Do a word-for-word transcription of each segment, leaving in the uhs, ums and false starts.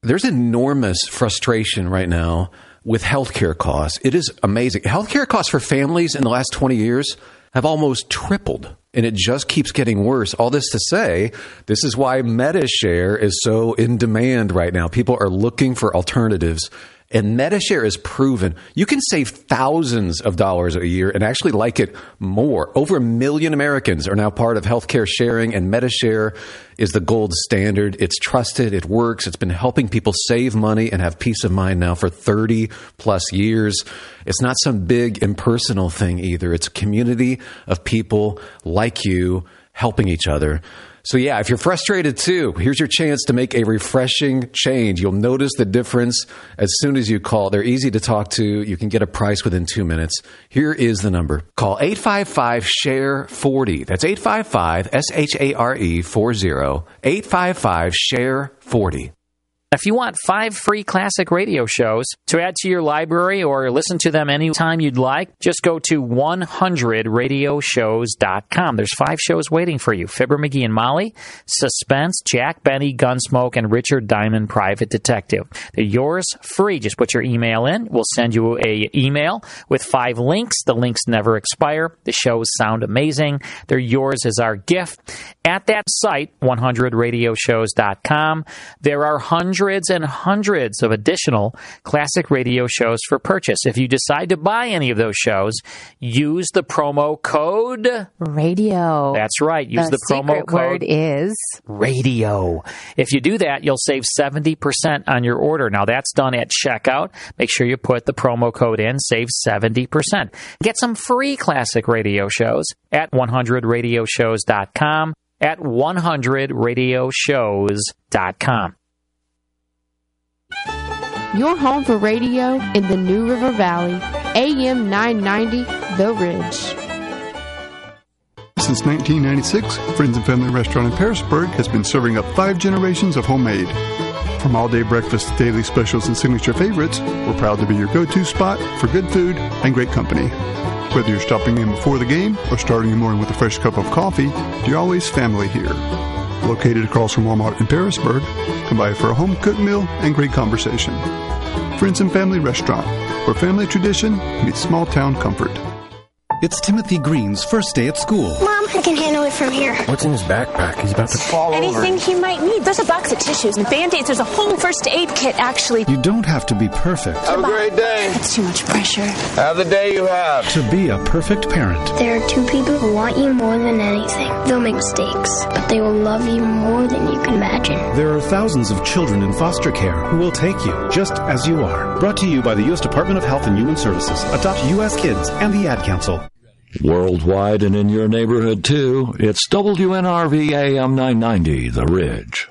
there's enormous frustration right now with healthcare costs. It is amazing. Healthcare costs for families in the last twenty years have almost tripled, and it just keeps getting worse. All this to say, this is why MediShare is so in demand right now. People are looking for alternatives. And MediShare is proven you can save thousands of dollars a year and actually like it more. Over a million Americans are now part of healthcare sharing, and MediShare is the gold standard. It's trusted. It works. It's been helping people save money and have peace of mind now for thirty plus years. It's not some big impersonal thing either. It's a community of people like you helping each other. So yeah, if you're frustrated too, here's your chance to make a refreshing change. You'll notice the difference as soon as you call. They're easy to talk to. You can get a price within two minutes. Here is the number. Call eight five five, S H A R E, forty. That's eight five five, S H A R E, forty. eight five five, S H A R E, forty. If you want five free classic radio shows to add to your library or listen to them anytime you'd like, just go to one hundred radio shows dot com. There's five shows waiting for you. Fibber, McGee and Molly, Suspense, Jack Benny, Gunsmoke, and Richard Diamond, Private Detective. They're yours free. Just put your email in. We'll send you a email with five links. The links never expire. The shows sound amazing. They're yours as our gift. At that site, one hundred radio shows dot com, there are hundreds Hundreds and hundreds of additional classic radio shows for purchase. If you decide to buy any of those shows, use the promo code radio. That's right. Use the, the promo code. The word is radio. If you do that, you'll save seventy percent on your order. Now, that's done at checkout. Make sure you put the promo code in. Save seventy percent. Get some free classic radio shows at one hundred radio shows dot com. At one hundred radio shows dot com. Your home for radio in the New River Valley. A M nine ninety, The Ridge. Since nineteen ninety-six, Friends and Family Restaurant in Parisburg has been serving up five generations of homemade. From all-day breakfast to daily specials and signature favorites, we're proud to be your go-to spot for good food and great company. Whether you're stopping in before the game or starting your morning with a fresh cup of coffee, you're always family here. Located across from Walmart in Parisburg, come by for a home-cooked meal and great conversation. Friends and Family Restaurant, where family tradition meets small-town comfort. It's Timothy Green's first day at school. Mom, I can handle it from here. What's in his backpack? He's about to fall Anything over. Anything he might need. There's a box of tissues and Band-Aids. There's a whole first aid kit, actually. You don't have to be perfect. Have a great day. That's too much pressure. Have the day you have. To be a perfect parent. There are two people who want you more than anything. They'll make mistakes, but they will love you more than you can imagine. There are thousands of children in foster care who will take you just as you are. Brought to you by the U S Department of Health and Human Services, Adopt U S Kids, and the Ad Council. Worldwide and in your neighborhood, too, it's W N R V A M nine ninety, The Ridge.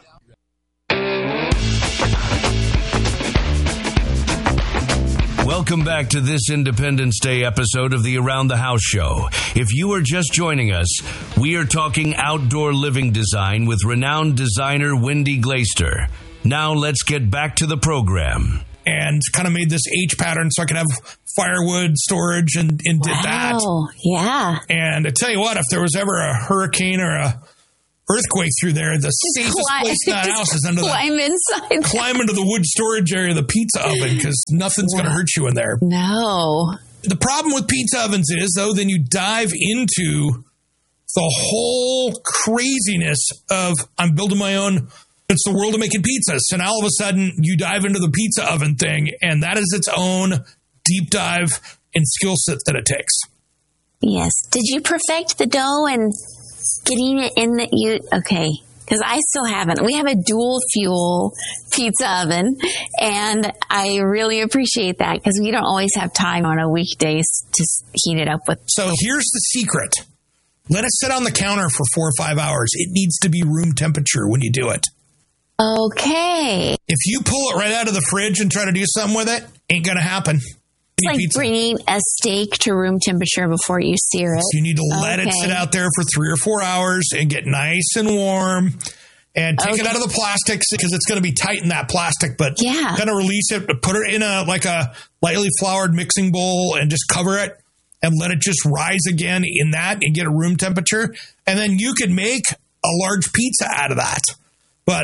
Welcome back to this Independence Day episode of the Around the House Show. If you are just joining us, we are talking outdoor living design with renowned designer Wendy Glaister. Now let's get back to the program. And kind of made this H pattern so I could have firewood storage and, and did wow, that. Yeah. And I tell you what, if there was ever a hurricane or a earthquake through there, the just safest cli- place in that house is under climb the inside. Climb into the wood storage area of the pizza oven because nothing's wow. going to hurt you in there. No. The problem with pizza ovens is, though, then you dive into the whole craziness of I'm building my own. It's the world of making pizzas. And all of a sudden, you dive into the pizza oven thing, and that is its own deep dive and skill set that it takes. Yes. Did you perfect the dough and getting it in the... you? Okay. Because I still haven't. We have a dual fuel pizza oven, and I really appreciate that because we don't always have time on a weekdays to heat it up with. So here's the secret. Let it sit on the counter for four or five hours. It needs to be room temperature when you do it. Okay. If you pull it right out of the fridge and try to do something with it, ain't going to happen. It's like pizza. Bringing a steak to room temperature before you sear it. So you need to let okay. it sit out there for three or four hours and get nice and warm. And take okay. it out of the plastic because it's going to be tight in that plastic. But yeah. kind of release it, put it in a like a lightly floured mixing bowl and just cover it and let it just rise again in that and get a room temperature. And then you could make a large pizza out of that. But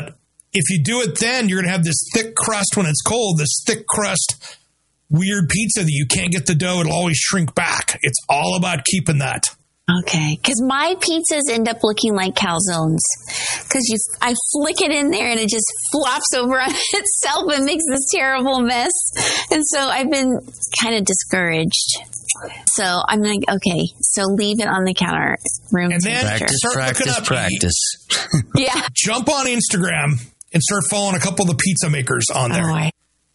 if you do it then, you're going to have this thick crust when it's cold, this thick crust, weird pizza that you can't get the dough. It'll always shrink back. It's all about keeping that. Okay, because my pizzas end up looking like calzones. Because you, I flick it in there and it just flops over on itself and makes this terrible mess. And so I've been kind of discouraged. So I'm like, okay, so leave it on the counter, room and then practice, start practice, looking up, practice. Yeah. Jump on Instagram and start following a couple of the pizza makers on there. Oh, I-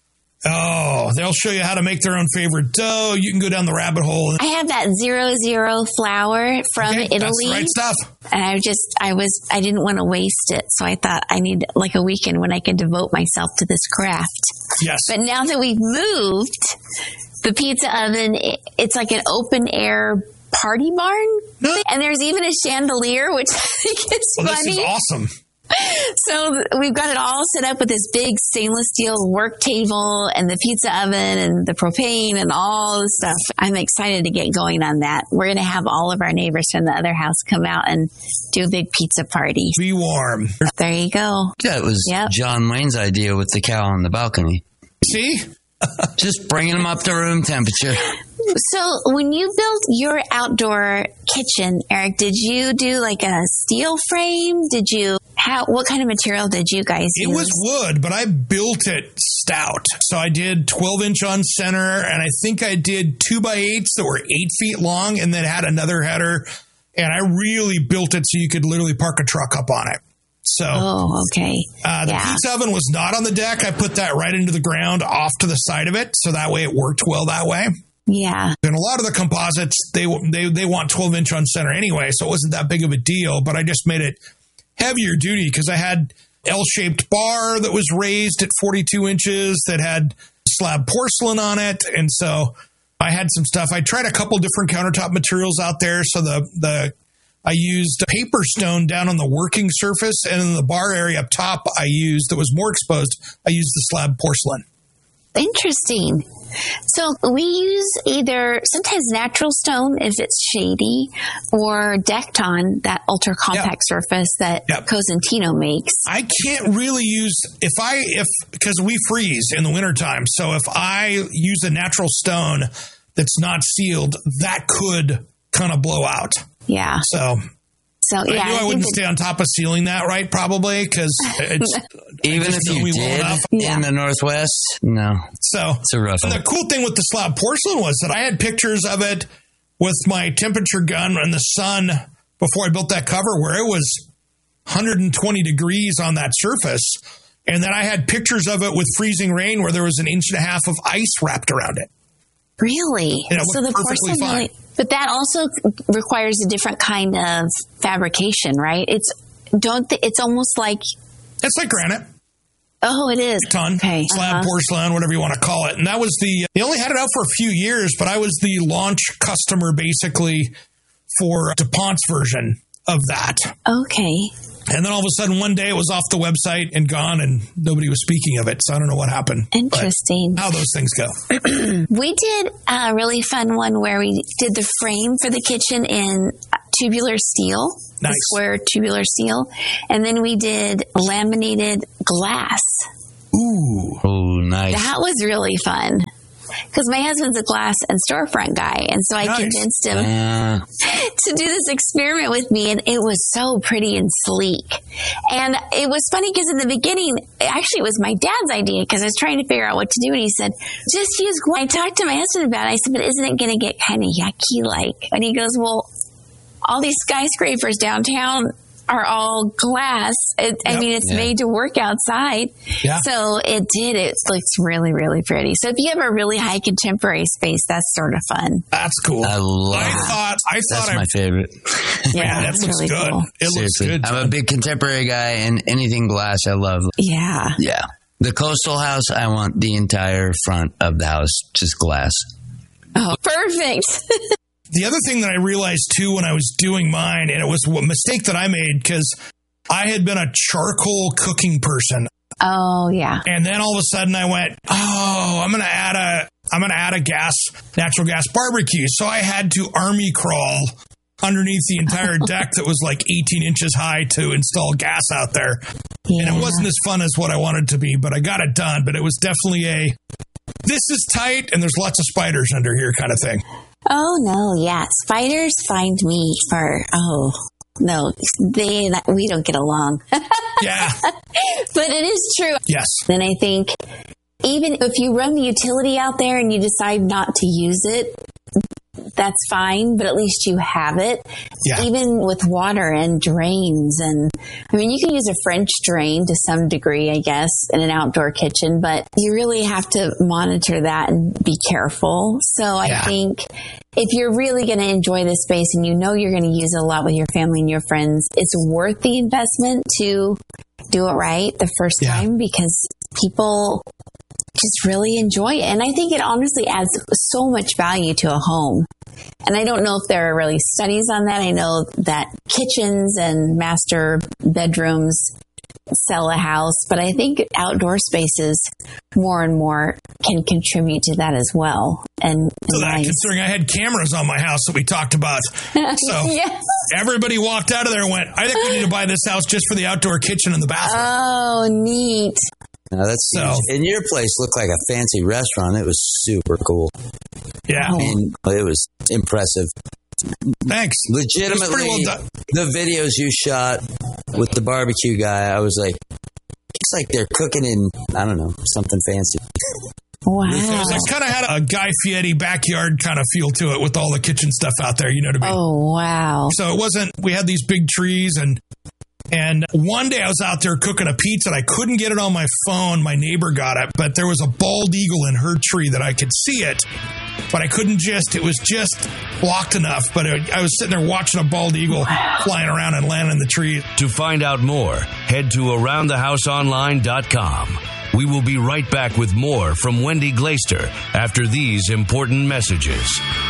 Oh, they'll show you how to make their own favorite dough. You can go down the rabbit hole. I have that zero zero flour from Okay, Italy. that's the right stuff. And I just, I was, I didn't want to waste it. So I thought I need like a weekend when I could devote myself to this craft. Yes. But now that we've moved, the pizza oven, it, it's like an open air party barn. No. And there's even a chandelier, which I think is Well, funny. this is awesome. So we've got it all set up with this big stainless steel work table and the pizza oven and the propane and all the stuff. I'm excited to get going on that. We're going to have all of our neighbors from the other house come out and do a big pizza party. Be warm. There you go. That was Yep. John Wayne's idea with the cow on the balcony. See? Just bringing them up to room temperature. So when you built your outdoor kitchen, Eric, did you do like a steel frame? Did you, how, what kind of material did you guys It use? was wood, but I built it stout. So I did twelve inch on center, and I think I did two by eights that were eight feet long and then had another header. And I really built it so you could literally park a truck up on it. So, oh, okay. Uh, the Yeah. pizza oven was not on the deck. I put that right into the ground off to the side of it. So that way it worked well that way. Yeah. And a lot of the composites, they they they want twelve inch on center anyway, so it wasn't that big of a deal. But I just made it heavier duty because I had L-shaped bar that was raised at forty-two inches that had slab porcelain on it, and so I had some stuff. I tried a couple different countertop materials out there. So the the I used paper stone down on the working surface, and in the bar area up top, I used that was more exposed. I used the slab porcelain. Interesting. So we use either sometimes natural stone if it's shady, or Decton, that ultra compact Yep. surface that Yep. Cosentino makes. I can't really use if I if because we freeze in the wintertime. So if I use a natural stone that's not sealed, that could kind of blow out. Yeah. So So yeah, I knew I, I wouldn't think stay on top of sealing that right, probably, because it's Even if you did in the Northwest, no. So It's a rough and one. the cool thing with the slab porcelain was that I had pictures of it with my temperature gun in the sun before I built that cover, where it was one hundred twenty degrees on that surface, and then I had pictures of it with freezing rain where there was an inch and a half of ice wrapped around it. Really? And it So the looked perfectly porcelain, fine. really, but that also requires a different kind of fabrication, right? It's don't th- it's almost like It's like granite. oh, it is ton, okay. slab uh-huh. porcelain, whatever you want to call it. And that was the, they only had it out for a few years, but I was the launch customer basically for DuPont's version of that. Okay. And then all of a sudden one day it was off the website and gone and nobody was speaking of it. So I don't know what happened. Interesting. How those things go. We did a really fun one where we did the frame for the kitchen in tubular steel, Nice. the square tubular steel, and then we did laminated glass. Ooh. Oh, nice. That was really fun. Because my husband's a glass and storefront guy, and so I Nice. convinced him Uh, to do this experiment with me, and it was so pretty and sleek. And it was funny because in the beginning, actually, it was my dad's idea because I was trying to figure out what to do, and he said, "Just use." I talked to my husband about it. I said, "But isn't it going to get kind of yucky like?" And he goes, "Well, all these skyscrapers downtown are all glass. It, I Yep. mean, it's Yeah. made to work outside." Yeah. So it did. It looks really, really pretty. So if you have a really high contemporary space, that's sort of fun. That's cool. I love I it. thought, I That's thought my I, favorite. Yeah, man, that that's looks really good. cool. It Seriously. looks good. I'm a big contemporary guy, and anything glass I love. Yeah. Yeah. The coastal house, I want the entire front of the house just glass. Oh, perfect. The other thing that I realized too when I was doing mine, and it was a mistake that I made because I had been a charcoal cooking person. Oh, yeah. And then all of a sudden I went, oh, I'm going to add a, I'm going to add a gas, natural gas barbecue. So I had to army crawl underneath the entire deck that was like eighteen inches high to install gas out there. Yeah. And it wasn't as fun as what I wanted it to be, but I got it done. But it was definitely a, this is tight and there's lots of spiders under here kind of thing. Oh, no, yeah. Spiders find me for, oh, no, they we don't get along. Yeah. But it is true. Yes. And I think even if you run the utility out there and you decide not to use it, that's fine, but at least you have it. Yeah. Even with water and drains. And I mean, you can use a French drain to some degree, I guess, in an outdoor kitchen, but you really have to monitor that and be careful. So I Yeah. think if you're really going to enjoy this space and you know you're going to use it a lot with your family and your friends, it's worth the investment to do it right the first Yeah. time, because people just really enjoy it. And I think it honestly adds so much value to a home. And I don't know if there are really studies on that. I know that kitchens and master bedrooms sell a house, but I think outdoor spaces more and more can contribute to that as well. And, So and that, nice. considering I had cameras on my house that we talked about. So Yes. everybody walked out of there and went, I think we need to buy this house just for the outdoor kitchen and the bathroom. Oh, neat. Now that's So- huge. And your place looked like a fancy restaurant. It was super cool. Yeah. I mean, it was impressive. Thanks. Legitimately, It was pretty well done. the videos you shot with the barbecue guy, I was like, it's like they're cooking in, I don't know, something fancy. Wow. It kind of had a Guy Fieri backyard kind of feel to it with all the kitchen stuff out there, you know what I mean? Oh, wow. So it wasn't, we had these big trees and and one day I was out there cooking a pizza and I couldn't get it on my phone. My neighbor got it, but there was a bald eagle in her tree that I could see it, but I couldn't just, it was just blocked enough. But it, I was sitting there watching a bald eagle flying around and landing in the tree. To find out more, head to around the house online dot com. We will be right back with more from Wendy Glaister after these important messages.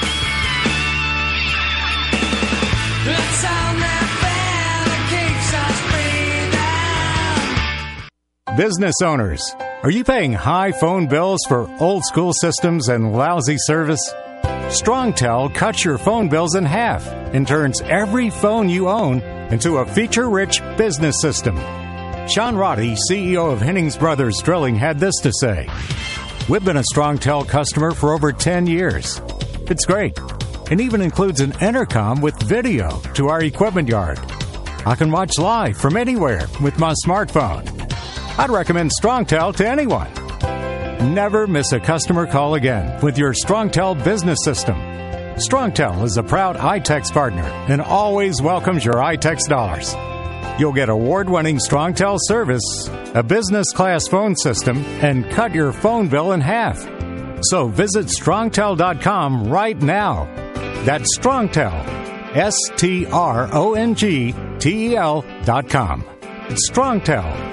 Business owners, are you paying high phone bills for old school systems and lousy service? StrongTel cuts your phone bills in half and turns every phone you own into a feature-rich business system. Sean Roddy, C E O of Hennings Brothers Drilling, had this to say. We've been a StrongTel customer for over ten years. It's great. It even includes an intercom with video to our equipment yard. I can watch live from anywhere with my smartphone. I'd recommend StrongTel to anyone. Never miss a customer call again with your StrongTel business system. StrongTel is a proud iTex partner and always welcomes your iTex dollars. You'll get award-winning StrongTel service, a business-class phone system, and cut your phone bill in half. So visit strongtel dot com right now. That's StrongTel, S T R O N G T E L dot com. StrongTel.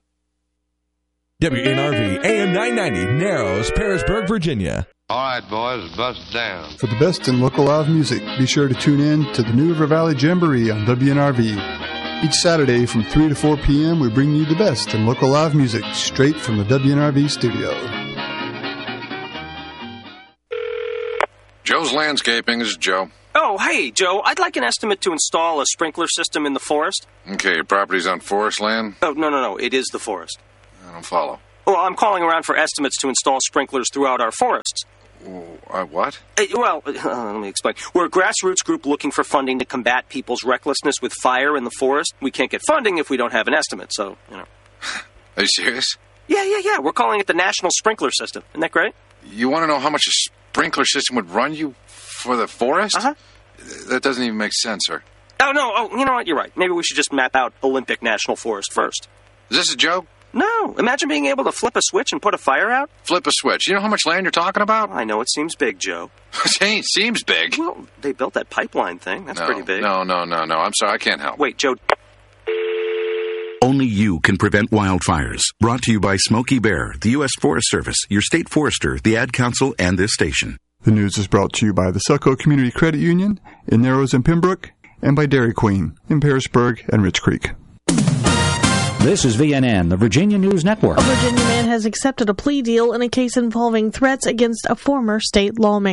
W N R V A M nine ninety, Narrows, Parisburg, Virginia. All right, boys, bust down. For the best in local live music, be sure to tune in to the New River Valley Jamboree on W N R V. Each Saturday from three to four p.m., we bring you the best in local live music straight from the W N R V studio. Joe's Landscaping. This is Joe. Oh, hey, Joe. I'd like an estimate to install a sprinkler system in the forest. Okay, your property's on forest land? Oh, no, no, no. It is the forest. I don't follow. Well, I'm calling around for estimates to install sprinklers throughout our forests. Uh, what? Uh, well, uh, let me explain. We're a grassroots group looking for funding to combat people's recklessness with fire in the forest. We can't get funding if we don't have an estimate, so, you know. Are you serious? Yeah, yeah, yeah. We're calling it the National Sprinkler System. Isn't that great? You want to know how much a sprinkler system would run you for the forest? Uh-huh. That doesn't even make sense, sir. Oh, no. Oh, you know what? You're right. Maybe we should just map out Olympic National Forest first. Is this a joke? No. Imagine being able to flip a switch and put a fire out. Flip a switch. You know how much land you're talking about? I know it seems big, Joe. It seems big. Well, they built that pipeline thing. That's no, pretty big. No, no, no, no. I'm sorry. I can't help. Wait, Joe. Only you can prevent wildfires. Brought to you by Smokey Bear, the U S Forest Service, your state forester, the Ad Council, and this station. The news is brought to you by the Selco Community Credit Union in Narrows and Pembroke, and by Dairy Queen in Parisburg and Rich Creek. This is V N N, the Virginia News Network. A Virginia man has accepted a plea deal in a case involving threats against a former state lawmaker.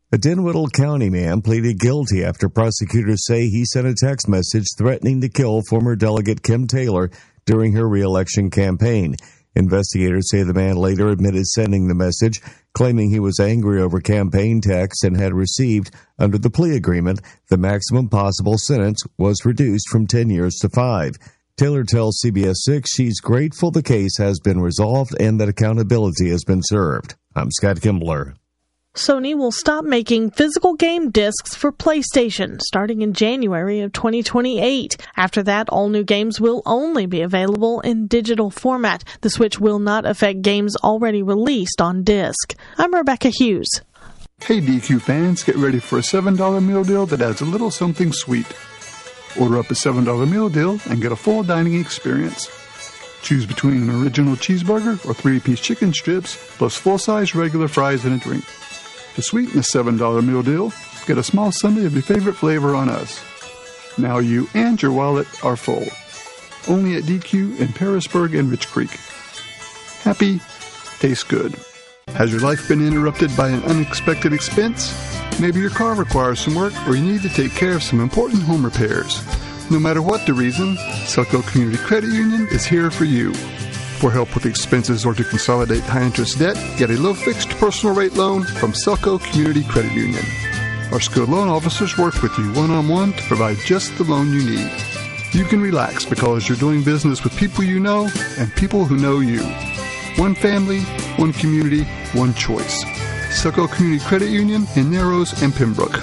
A Dinwiddle County man pleaded guilty after prosecutors say he sent a text message threatening to kill former Delegate Kim Taylor during her re-election campaign. Investigators say the man later admitted sending the message, claiming he was angry over campaign texts and had received, under the plea agreement, the maximum possible sentence was reduced from ten years to five. Taylor tells C B S six she's grateful the case has been resolved and that accountability has been served. I'm Scott Kimbler. Sony will stop making physical game discs for PlayStation starting in January of twenty twenty-eight. After that, all new games will only be available in digital format. The Switch will not affect games already released on disc. I'm Rebecca Hughes. Hey D Q fans, get ready for a seven dollar meal deal that adds a little something sweet. Order up a seven dollar meal deal and get a full dining experience. Choose between an original cheeseburger or three-piece chicken strips, plus full-size regular fries and a drink. To sweeten the seven dollar meal deal, get a small sundae of your favorite flavor on us. Now you and your wallet are full. Only at D Q in Parisburg and Rich Creek. Happy, tastes good. Has your life been interrupted by an unexpected expense? Maybe your car requires some work or you need to take care of some important home repairs. No matter what the reason, Selco Community Credit Union is here for you. For help with expenses or to consolidate high-interest debt, get a low-fixed personal rate loan from Selco Community Credit Union. Our skilled loan officers work with you one-on-one to provide just the loan you need. You can relax because you're doing business with people you know and people who know you. One family, one community, one choice. Selco Community Credit Union in Narrows and Pembroke.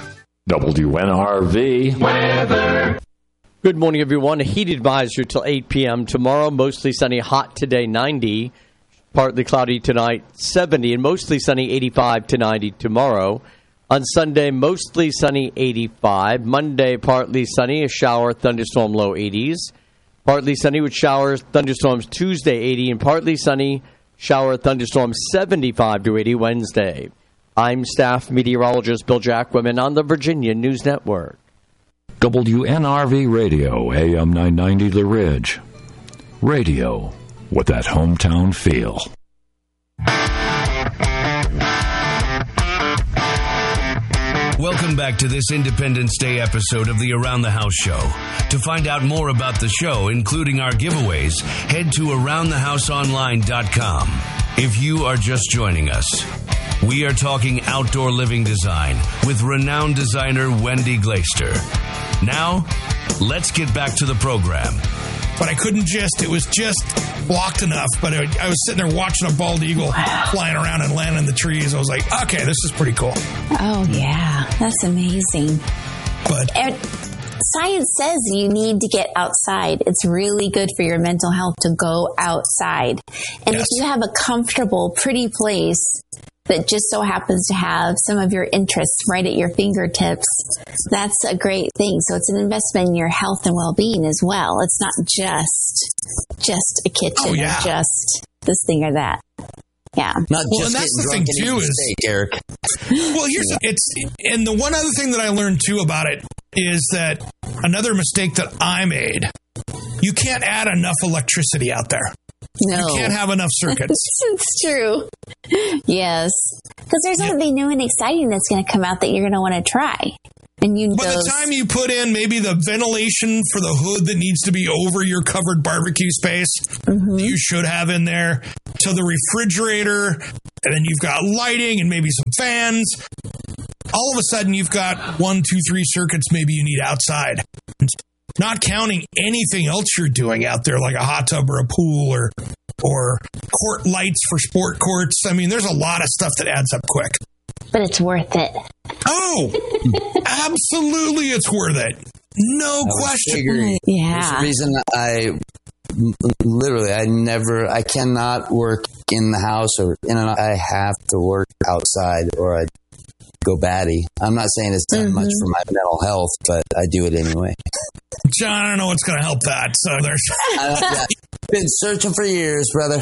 W N R V weather. Good morning, everyone. A heat advisory till eight p.m. Tomorrow, mostly sunny, hot today, ninety. Partly cloudy tonight, seventy. And mostly sunny, eighty-five to ninety tomorrow. On Sunday, mostly sunny, eighty-five. Monday, partly sunny, a shower, thunderstorm, low eighties. Partly sunny with showers, thunderstorms Tuesday, eighty. And partly sunny, shower, thunderstorm, seventy-five to eighty Wednesday. I'm staff meteorologist Bill Jackwoman on the Virginia News Network. W N R V Radio, A M nine ninety The Ridge. Radio with that hometown feel. Welcome back to this Independence Day episode of the Around the House Show. To find out more about the show, including our giveaways, head to around the house online dot com. If you are just joining us, we are talking outdoor living design with renowned designer Wendy Glaister. Now, let's get back to the program. But I couldn't just, it was just blocked enough. But I, I was sitting there watching a bald eagle flying around and landing in the trees. I was like, okay, this is pretty cool. Oh, yeah. That's amazing. But and science says you need to get outside. It's really good for your mental health to go outside. And yes. If you have a comfortable, pretty place that just so happens to have some of your interests right at your fingertips, that's a great thing. So it's an investment in your health and well-being as well. It's not just just a kitchen oh, yeah. or just this thing or that. Yeah. Not well, just and that's the thing too is steak, Eric. Well, here's yeah. it's and the one other thing that I learned too about it is that another mistake that I made. You can't add enough electricity out there. No. You can't have enough circuits. It's true. Yes. Because there's yeah. something new and exciting that's going to come out that you're going to want to try. And you By those... the time you put in maybe the ventilation for the hood that needs to be over your covered barbecue space, mm-hmm. you should have in there, to the refrigerator, and then you've got lighting and maybe some fans. All of a sudden, you've got one, two, three circuits maybe you need outside. Not counting anything else you're doing out there, like a hot tub or a pool or or court lights for sport courts. I mean, there's a lot of stuff that adds up quick. But it's worth it. Oh, absolutely it's worth it. No I question. Yeah. There's a reason I literally, I never, I cannot work in the house or in and out. I have to work outside or I go batty. I'm not saying it's done mm-hmm. much for my mental health, but I do it anyway. John, I don't know what's going to help that. So there's. I've been searching for years, brother.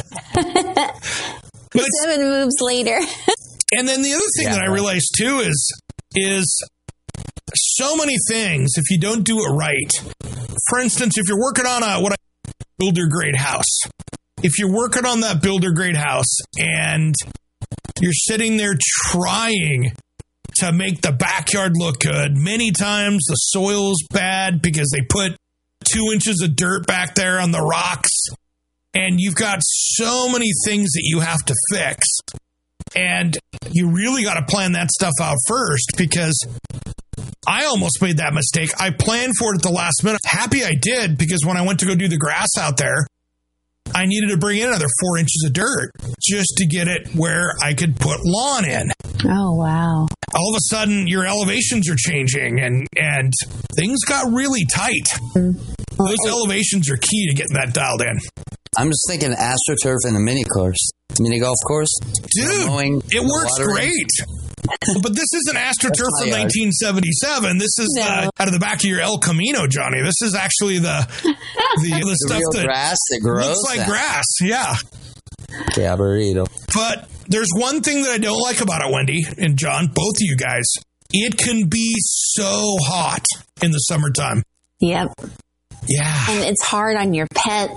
But, Seven moves later. And then the other thing yeah, that I realized too is is so many things. If you don't do it right, for instance, if you're working on a what I builder grade house, if you're working on that builder grade house and you're sitting there trying to make the backyard look good. Many times the soil's bad because they put two inches of dirt back there on the rocks. And you've got so many things that you have to fix. And you really got to plan that stuff out first, because I almost made that mistake. I planned for it at the last minute. Happy I did, because when I went to go do the grass out there, I needed to bring in another four inches of dirt just to get it where I could put lawn in. Oh, wow. All of a sudden, your elevations are changing, and, and things got really tight. Those elevations are key to getting that dialed in. I'm just thinking AstroTurf and a mini course, mini golf course. Dude, mowing, it works watering. Great. But this isn't AstroTurf from nineteen seventy-seven. This is no. uh, out of the back of your El Camino, Johnny. This is actually the the, the, the stuff real that grass that grows. Looks like that. grass, yeah. Cabarito. But there's one thing that I don't like about it, Wendy and John, both of you guys. It can be so hot in the summertime. Yep. Yeah. And it's hard on your pets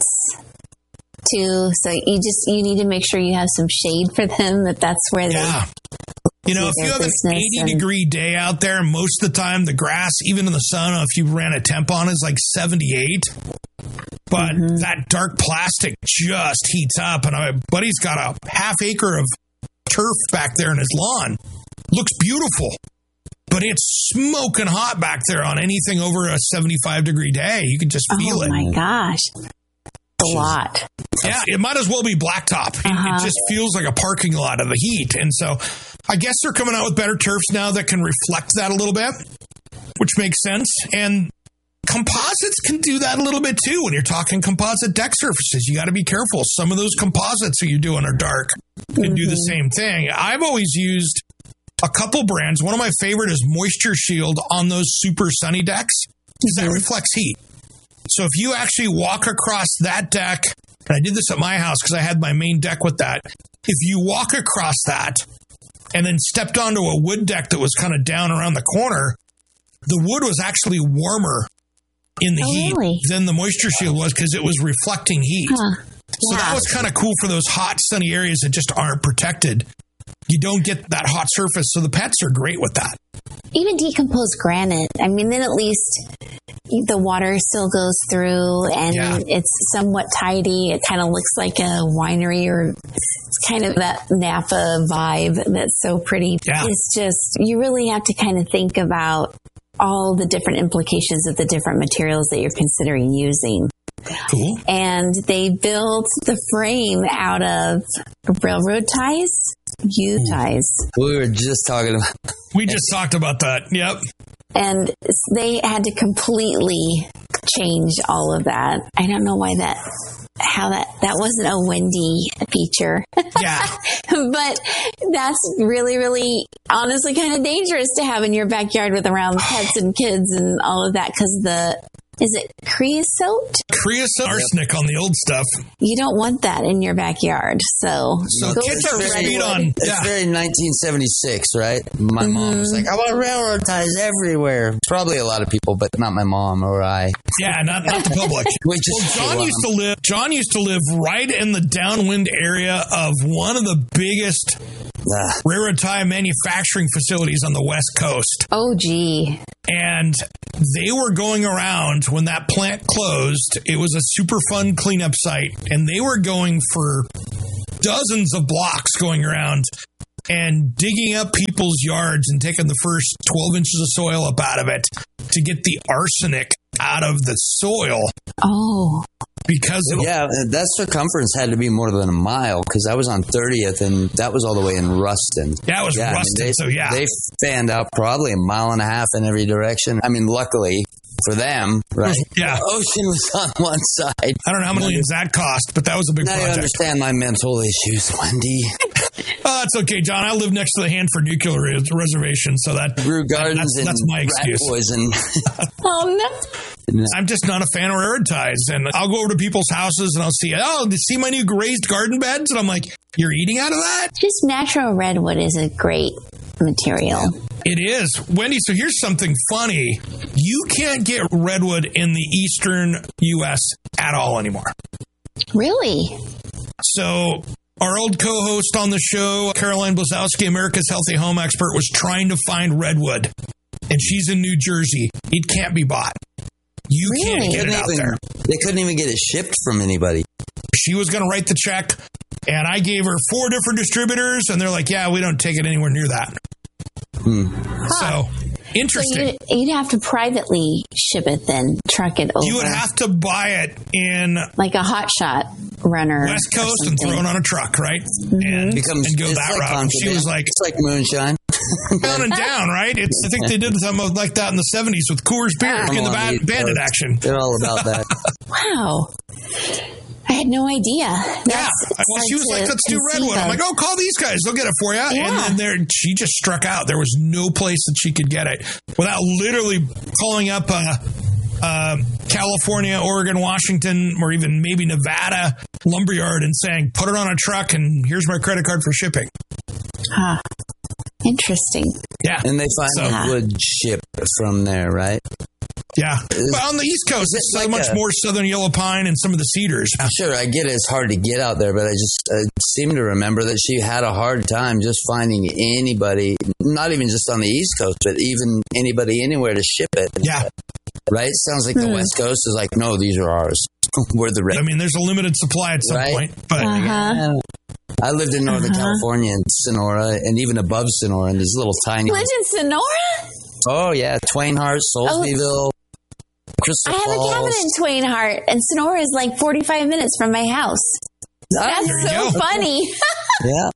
too. So you just you need to make sure you have some shade for them. That that's where yeah. they. You know, if you have an eighty and... degree day out there, most of the time the grass, even in the sun, if you ran a temp on, is like seventy-eight. But mm-hmm. that dark plastic just heats up. And my buddy's got a half acre of turf back there in his lawn. Looks beautiful. But it's smoking hot back there on anything over a seventy-five degree day. You can just feel oh it. Oh, my gosh. A lot. Yeah, it might as well be blacktop. Uh-huh. It, it just feels like a parking lot of the heat. And so I guess they're coming out with better turfs now that can reflect that a little bit, which makes sense. And composites can do that a little bit too. When you're talking composite deck surfaces, you got to be careful. Some of those composites that you're doing are dark can mm-hmm. do the same thing. I've always used a couple brands. One of my favorite is Moisture Shield on those super sunny decks, because mm-hmm. that reflects heat. So if you actually walk across that deck, and I did this at my house because I had my main deck with that. If you walk across that and then stepped onto a wood deck that was kind of down around the corner, the wood was actually warmer in the oh, heat really? than the Moisture Shield was, because it was reflecting heat. Huh. So yeah. that was kind of cool for those hot, sunny areas that just aren't protected. You don't get that hot surface, so the pets are great with that. Even decomposed granite. I mean, then at least the water still goes through and yeah. it's somewhat tidy. It kind of looks like a winery, or it's kind of that Napa vibe that's so pretty. Yeah. It's just, you really have to kind of think about all the different implications of the different materials that you're considering using. Cool. And they built the frame out of railroad ties, U ties. We were just talking about. We just talked about that. Yep. And they had to completely change all of that. I don't know why that, how that, that wasn't a Wendy feature. Yeah. But that's really, really, honestly kind of dangerous to have in your backyard with around pets and kids and all of that, because the, is it creosote? Creosote, arsenic on the old stuff. You don't want that in your backyard. So, so go kids are very, on. It's yeah. very nineteen seventy-six, right? My mm-hmm. mom was like, I want railroad ties everywhere. Probably a lot of people, but not my mom or I. Yeah, not, not the public. we just well, John used to live. John used to live right in the downwind area of one of the biggest uh, railroad tie manufacturing facilities on the West Coast. Oh, gee. And they were going around when that plant closed. It was a super fun cleanup site, and they were going for dozens of blocks going around and digging up people's yards and taking the first twelve inches of soil up out of it to get the arsenic out of the soil. Oh. Because of, yeah, that circumference had to be more than a mile, because I was on thirtieth, and that was all the way in Ruston. Yeah, it was yeah, Ruston, I mean, they, so yeah. They fanned out probably a mile and a half in every direction. I mean, luckily for them, right? Yeah. The ocean was on one side. I don't know how many millions that cost, but that was a big now project. You understand my mental issues, Wendy. Oh, it's okay, John. I live next to the Hanford Nuclear Reservation, so that Brew Gardens that, that's, that's my excuse. Poison. Oh, no. I'm just not a fan of railroad ties, and I'll go over to people's houses and I'll see, oh, see my new raised garden beds? And I'm like, you're eating out of that? Just natural redwood is a great material. It is. Wendy, so here's something funny. You can't get redwood in the eastern U S at all anymore. Really? So Our old co-host on the show, Caroline Blazowski, America's Healthy Home Expert, was trying to find redwood, and she's in New Jersey. It can't be bought. You really? can't get it out even, there. They couldn't even get it shipped from anybody. She was going to write the check, and I gave her four different distributors, and they're like, yeah, we don't take it anywhere near that. Hmm. So, interesting. So you'd, you'd have to privately ship it then, truck it over. You would have to buy it in... like a hot shot runner. West Coast and throw it on a truck, right? Mm-hmm. And, Becomes, and go that like route. And she was like... It's like moonshine. Down and down, right? It's, I think they did something like that in the seventies with Coors Beer in the ba- bandit action. They're all about that. Wow. I had no idea. That's yeah. Well, she was like, let's do Redwood. I'm like, oh, call these guys. They'll get it for you. Yeah. And then there, she just struck out. There was no place that she could get it without literally calling up uh, uh, California, Oregon, Washington, or even maybe Nevada lumberyard and saying, put it on a truck and here's my credit card for shipping. Huh. Interesting. Yeah. And they finally Yeah. would ship from there, right? Yeah. But on the East Coast, it's so like much a- more southern yellow pine and some of the cedars. Sure, I get it. It's hard to get out there, but I just I seem to remember that she had a hard time just finding anybody, not even just on the East Coast, but even anybody anywhere to ship it. Yeah. Right? Sounds like the Hmm. West Coast is like, no, these are ours. We're the red. I mean, there's a limited supply at some Right? point. But Uh-huh. I lived in Northern Uh-huh. California and Sonora, and even above Sonora, and these little tiny. Lived in Sonora? Oh yeah, Twain Harte, Soulsbyville, Crystal I have Falls. a cabin in Twain Harte, and Sonora is like forty-five minutes from my house. That's There you so go. funny. Yeah.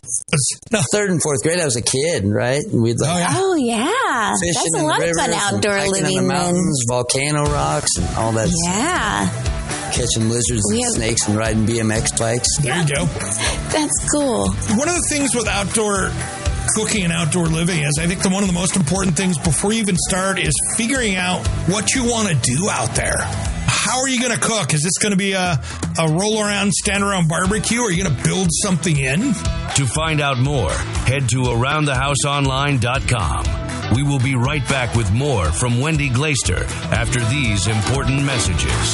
No. Third and fourth grade, I was a kid, right? And we'd like Oh, yeah. Oh, yeah. fishing That's a in lot the of fun rivers and outdoor hiking living in the then. mountains, volcano rocks, and all that. Yeah. Catching lizards We and have- snakes and riding B M X bikes. there you go. That's cool. One of the things with outdoor cooking and outdoor living is I think the one of the most important things before you even start is figuring out what you want to do out there. How are you going to cook? Is this going to be a, a roll around, stand around barbecue? Or are you going to build something in? To find out more, head to around the house online dot com. We will be right back with more from Wendy Glaister after these important messages.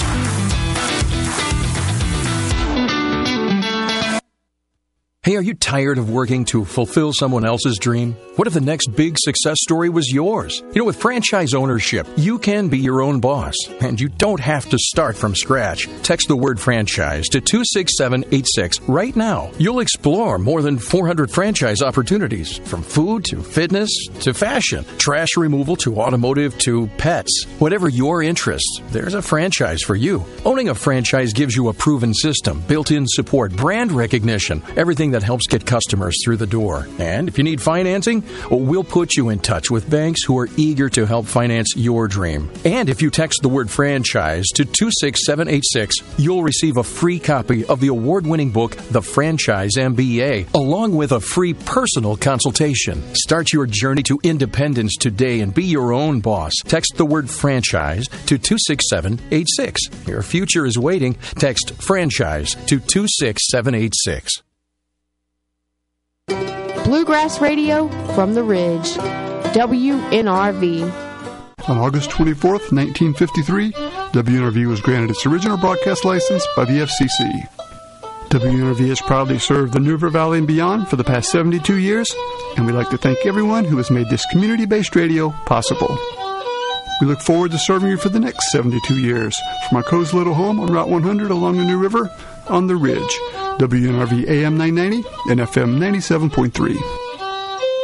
Hey, are you tired of working to fulfill someone else's dream? What if the next big success story was yours? You know, with franchise ownership, you can be your own boss, and you don't have to start from scratch. Text the word franchise to two six seven eight six right now. You'll explore more than four hundred franchise opportunities, from food to fitness to fashion, trash removal to automotive to pets. Whatever your interest, there's a franchise for you. Owning a franchise gives you a proven system, built-in support, brand recognition, everything that helps get customers through the door. And if you need financing, well, we'll put you in touch with banks who are eager to help finance your dream. And if you text the word franchise to two six seven eight six, you'll receive a free copy of the award-winning book, The Franchise M B A, along with a free personal consultation. Start your journey to independence today and be your own boss. Text the word franchise to two six seven eight six. Your future is waiting. Text franchise to two six seven eight six. Bluegrass Radio from the Ridge. W N R V. On August twenty-fourth, nineteen fifty-three, W N R V was granted its original broadcast license by the F C C. W N R V has proudly served the New River Valley and beyond for the past seventy-two years, and we'd like to thank everyone who has made this community-based radio possible. We look forward to serving you for the next seventy-two years from our cozy little home on Route one hundred along the New River on the Ridge. W N R V A M nine ninety and F M ninety-seven point three.